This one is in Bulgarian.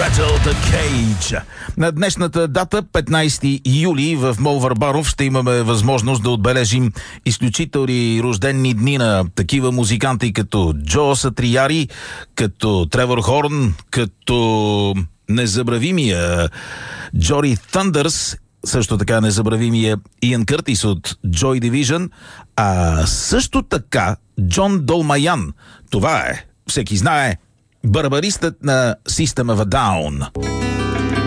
Battle the Cage. На днешната дата, 15 юли, в Мол Върбанов ще имаме възможност да отбележим изключителни рождени дни на такива музиканти като Джо Сатрияри, като Тревор Хорн, като незабравимия Джори Thunders, също така незабравимия Иан Къртис от Joy Division, а също така Джон Долмаян. Това е, всеки знае, барбаристът на System of a Down.